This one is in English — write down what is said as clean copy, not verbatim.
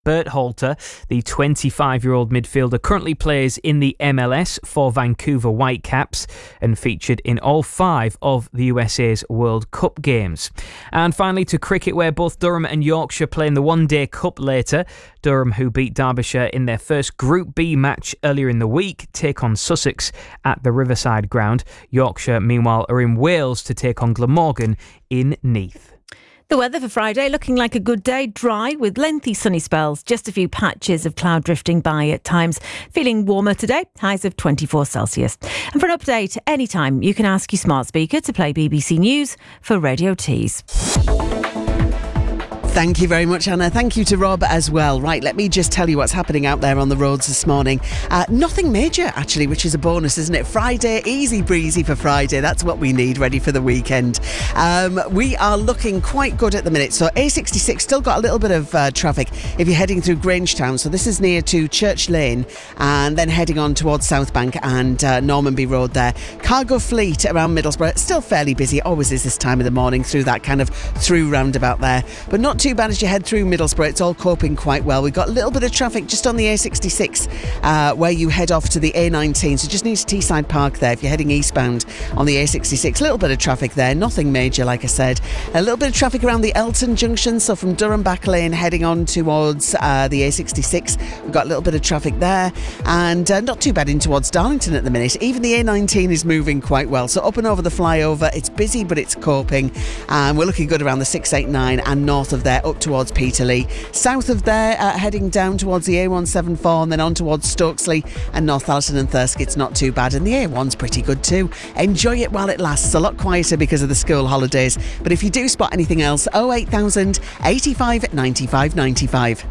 Bert Halter, the 25-year-old midfielder, currently plays in the MLS for Vancouver Whitecaps and featured in all 5 of the USA's World Cup games. And finally to cricket, where both Durham and Yorkshire play in the One Day Cup later. Durham, who beat Derbyshire in their first Group B match earlier in the week, take on Sussex at the Riverside Ground. Yorkshire, meanwhile, are in Wales to take on Glamorgan in Neath. The weather for Friday looking like a good day, dry with lengthy sunny spells, just a few patches of cloud drifting by at times. Feeling warmer today, highs of 24 Celsius. And for an update anytime, you can ask your smart speaker to play BBC News for Radio Tees. Thank you very much, Anna. Thank you to Rob as well. Right, let me just tell you what's happening out there on the roads this morning. Nothing major, actually, which is a bonus, isn't it? Friday, easy breezy for Friday. That's what we need, ready for the weekend. We are looking quite good at the minute. So A66 still got a little bit of traffic if you're heading through Grangetown. So this is near to Church Lane and then heading on towards South Bank and Normanby Road there. Cargo Fleet around Middlesbrough, still fairly busy. Always is this time of the morning through that kind of through roundabout there. But not too bad as you head through Middlesbrough. It's all coping quite well. We've got a little bit of traffic just on the A66 where you head off to the A19. So just need to Teesside Park there if you're heading eastbound on the A66. A little bit of traffic there. Nothing major, like I said. A little bit of traffic around the Elton Junction. So from Durham Back Lane heading on towards the A66. We've got a little bit of traffic there. And not too bad in towards Darlington at the minute. Even the A19 is moving quite well. So up and over the flyover, it's busy, but it's coping. And we're looking good around the 689 and north of there up towards Peterlee. South of there, heading down towards the A174 and then on towards Stokesley and Northallerton and Thursket's not too bad. And the A1's pretty good too. Enjoy it while it lasts. A lot quieter because of the school holidays. But if you do spot anything else, 08000 85 95 95.